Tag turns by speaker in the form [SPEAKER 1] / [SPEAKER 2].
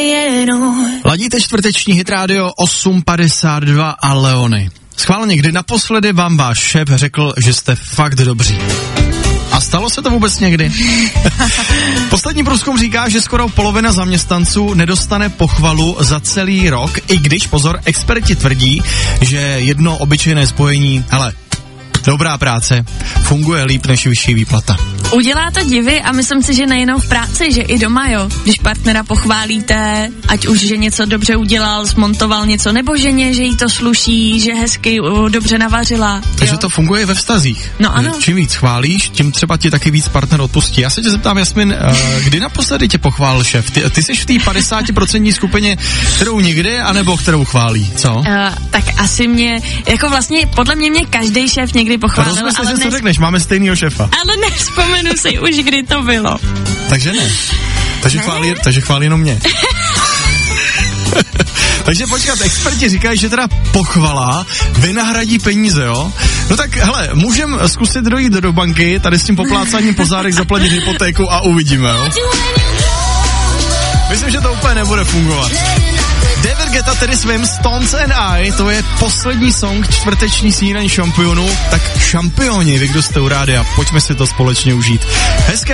[SPEAKER 1] Ladíte čtvrteční hit rádio 852 a Leony. Schválně, kdy naposledy vám váš šéf řekl, že jste fakt dobří. A stalo se to vůbec někdy? Poslední průzkum říká, že skoro polovina zaměstnanců nedostane pochvalu za celý rok, i když, pozor, experti tvrdí, že jedno obyčejné spojení, hele, dobrá práce funguje líp než vyšší výplata.
[SPEAKER 2] Udělá to divy a myslím si, že nejenom v práci, že i doma, jo. Když partnera pochválíte, ať už, že něco dobře udělal, smontoval něco, nebo ženě, že jí to sluší, že hezky dobře navařila.
[SPEAKER 1] Takže to funguje ve vztazích.
[SPEAKER 2] No ano.
[SPEAKER 1] Čím víc chválíš, tím třeba ti taky víc partner odpustí. Já se tě zeptám, Jasmin, kdy naposledy tě pochválil šéf? Ty jsi v té 50% skupině, kterou nikdy, anebo kterou chválí, co?
[SPEAKER 2] Tak asi mě, jako vlastně, podle mě každý šéf někdy pochválil.
[SPEAKER 1] Rozmysli si, co řekneš, máme stejnýho šéfa.
[SPEAKER 2] Ale nevzpomenu si už, kdy to bylo.
[SPEAKER 1] Takže ne. Takže chválí jenom mě. Takže počkat, experti říkají, že teda pochvala vynahradí peníze, jo? No tak, hele, můžeme zkusit dojít do banky, tady s tím poplácaním po zádech zaplatit hypotéku a uvidíme, jo? Myslím, že to úplně nebude fungovat. David Guetta tedy svým Stones and I, to je poslední song čtvrteční snídaní šampionů, tak šampioni, vy kdo jste u rádia, pojďme si to společně užít. Hezké